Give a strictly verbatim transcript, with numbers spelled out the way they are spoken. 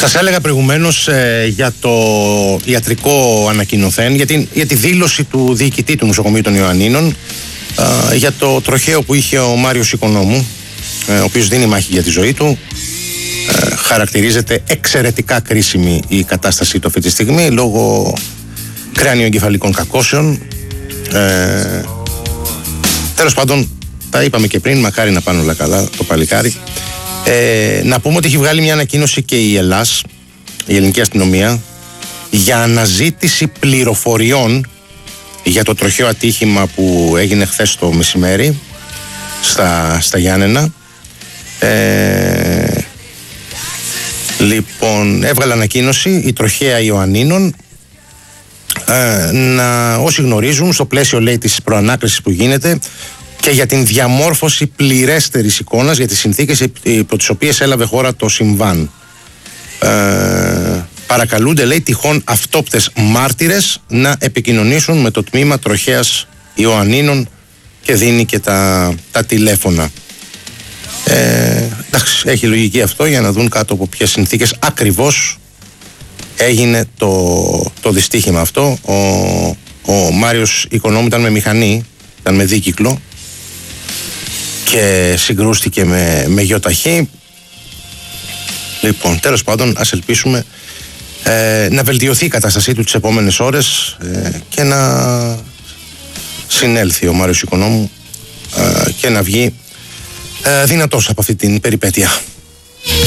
Σας έλεγα προηγουμένως ε, για το ιατρικό ανακοινωθέν, για, την, για τη δήλωση του διοικητή του νοσοκομείου των Ιωαννίνων ε, για το τροχαίο που είχε ο Μάριος Οικονόμου, ε, ο οποίος δίνει μάχη για τη ζωή του. Ε, χαρακτηρίζεται εξαιρετικά κρίσιμη η κατάστασή του αυτή τη στιγμή λόγω κρανιοεγκεφαλικών κακώσεων. Ε, τέλος πάντων, τα είπαμε και πριν, μακάρι να πάνε όλα καλά το παλικάρι. Ε, να πούμε ότι έχει βγάλει μια ανακοίνωση και η Ελλάς, η ελληνική αστυνομία, για αναζήτηση πληροφοριών για το τροχαίο ατύχημα που έγινε χθες το μεσημέρι στα, στα Γιάννενα. Ε, λοιπόν, έβγαλε ανακοίνωση η τροχαία Ιωαννίνων, ε, να, όσοι γνωρίζουν, στο πλαίσιο, λέει, της προανάκρισης που γίνεται και για την διαμόρφωση πληρέστερης εικόνας για τις συνθήκες υπό τις οποίες έλαβε χώρα το συμβάν. Ε, παρακαλούνται, λέει, τυχόν αυτόπτες μάρτυρες να επικοινωνήσουν με το τμήμα τροχέας Ιωαννίνων και δίνει και τα, τα τηλέφωνα. Ε, εντάξει, έχει λογική αυτό για να δουν κάτω από ποιες συνθήκες ακριβώς έγινε το, το δυστύχημα αυτό. Ο, ο Μάριος Οικονόμου ήταν με μηχανή, ήταν με δίκυκλο και συγκρούστηκε με, με γιοταχή. Λοιπόν, τέλος πάντων, ας ελπίσουμε ε, να βελτιωθεί η κατάστασή του τις επόμενες ώρες ε, και να συνέλθει ο Μάριος Οικονόμου ε, και να βγει ε, δυνατός από αυτή την περιπέτεια.